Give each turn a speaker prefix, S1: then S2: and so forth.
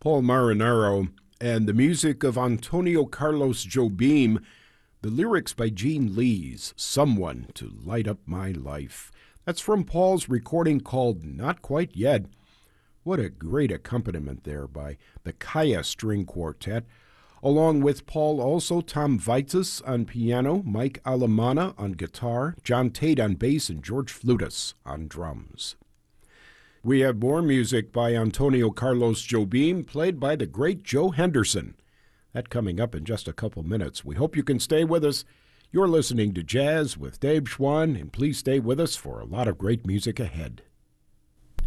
S1: Paul Marinaro, and the music of Antonio Carlos Jobim, the lyrics by Gene Lees, Someone to Light Up My Life. That's from Paul's recording called Not Quite Yet. What a great accompaniment there by the Kaya String Quartet. Along with Paul, also Tom Vaitis on piano, Mike Alamana on guitar, John Tate on bass, and George Flutas on drums. We have more music by Antonio Carlos Jobim, played by the great Joe Henderson. That coming up in just a couple minutes. We hope you can stay with us. You're listening to Jazz with Dave Schwann, and please stay with us for a lot of great music ahead.